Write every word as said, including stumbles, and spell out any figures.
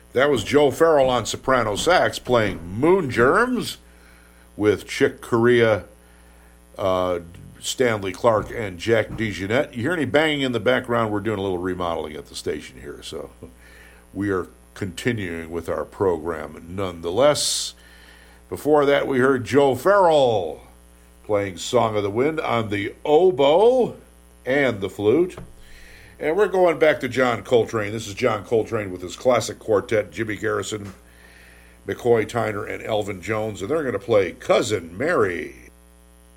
That was Joe Farrell on soprano sax playing Moon Germs with Chick Corea, uh, Stanley Clark, and Jack DeJohnette. You hear any banging in the background? We're doing a little remodeling at the station here, so we are continuing with our program nonetheless. Before that, we heard Joe Farrell playing Song of the Wind on the oboe and the flute. And we're going back to John Coltrane. This is John Coltrane with his classic quartet, Jimmy Garrison, McCoy Tyner, and Elvin Jones, and they're going to play Cousin Mary.